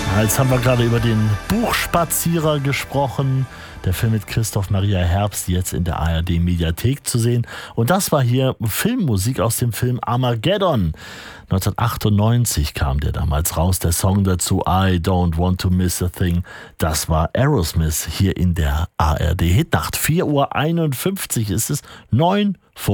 Jetzt haben wir gerade über den Buchspazierer gesprochen. Der Film mit Christoph Maria Herbst, jetzt in der ARD-Mediathek zu sehen. Und das war hier Filmmusik aus dem Film Armageddon. 1998 kam der damals raus. Der Song dazu, I Don't Want to Miss a Thing. Das war Aerosmith hier in der ARD-Hitnacht. 4:51 Uhr ist es, 9 vor